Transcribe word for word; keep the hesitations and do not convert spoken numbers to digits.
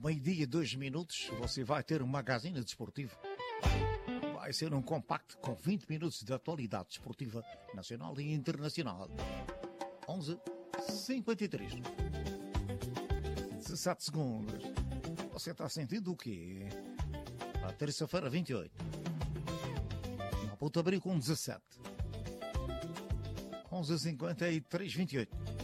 meio-dia e dois minutos, você vai ter um magazine desportivo. Vai ser um compacto com vinte minutos de atualidade desportiva nacional e internacional. onze, cinquenta e três. dezassete segundos. Você está sentindo o quê? A terça-feira, vinte e oito. Maputo abriu com dezassete. onze, cinquenta e três, vinte e oito.